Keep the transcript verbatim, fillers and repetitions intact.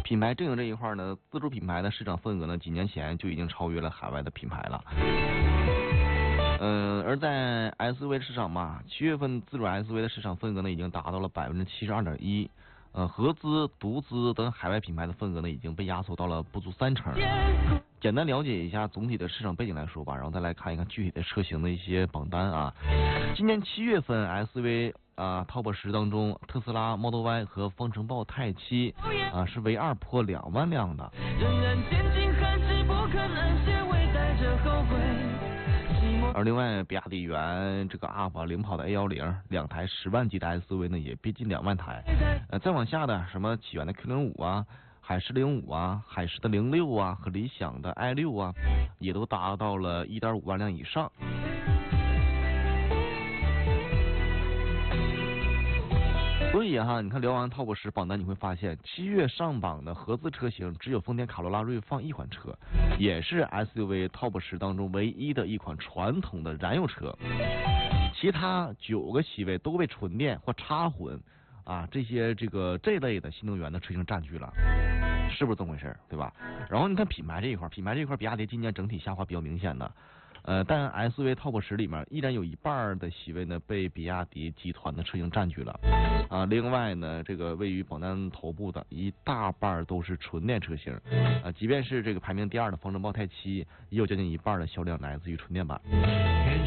品牌阵营这一块呢，自主品牌的市场份额呢，几年前就已经超越了海外的品牌了。嗯，而在 S U V 市场嘛，七月份自主 S U V 的市场份额呢，已经达到了百分之七十二点一。呃，合资、独资等海外品牌的份额呢，已经被压缩到了不足三成。简单了解一下总体的市场背景来说吧，然后再来看一看具体的车型的一些榜单啊。今年七月份 S U V 啊 Top 十当中，特斯拉 Model Y 和方程豹泰七啊是唯二破两万辆的。而另外，比亚迪元这个阿尔法领跑的 A 一零两台十万级的 S U V 呢，也逼近两万台。呃，再往下的什么起源的 Q 零五啊、海狮零五啊、海狮的零六啊和理想的 i 六啊，也都达到了一点五万辆以上。所以哈，你看聊完 Top 十榜单，你会发现七月上榜的合资车型只有丰田卡罗拉锐放一款车，也是 S U V Top 十当中唯一的一款传统的燃油车，其他九个席位都被纯电或插混啊这些这个这类的新能源的车型占据了，是不是这么回事，对吧？然后你看品牌这一块，品牌这一块，比亚迪今年整体下滑比较明显的。呃，但 S U V Top 十里面依然有一半的席位呢被比亚迪集团的车型占据了啊。另外呢，这个位于榜单头部的一大半都是纯电车型啊，即便是这个排名第二的方程豹泰七，也有将近一半的销量来自于纯电版。